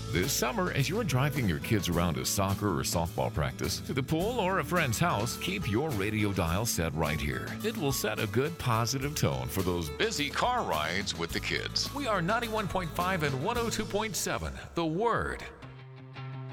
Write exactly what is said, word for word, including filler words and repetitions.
This summer, as you're driving your kids around to soccer or softball practice, to the pool, or a friend's house, keep your radio dial set right here. It will set a good positive tone for those busy car rides with the kids. We are ninety-one point five and one oh two point seven, The Word.